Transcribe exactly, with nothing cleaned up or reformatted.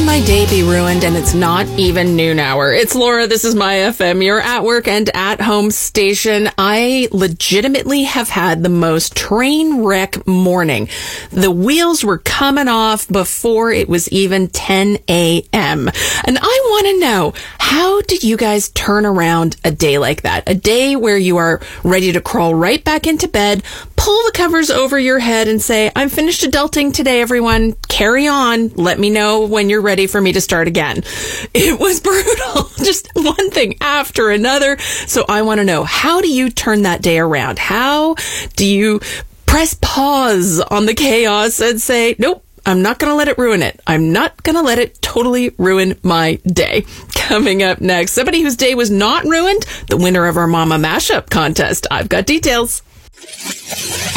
my day be ruined and it's not even noon hour? It's Laura. This is my F M, your at work and at home station. I legitimately have had the most train wreck morning. The wheels were coming off before it was even ten a.m. And I want to know, how did you guys turn around a day like that? A day where you are ready to crawl right back into bed, pull the covers over your head and say, I'm finished adulting today, everyone. Carry on. Let me know when you're ready for me to start again. It was brutal. Just one thing after another. So I want to know, how do you turn that day around? How do you press pause on the chaos and say, nope, I'm not going to let it ruin it. I'm not going to let it totally ruin my day. Coming up next, somebody whose day was not ruined, the winner of our Mama Mashup contest. I've got details.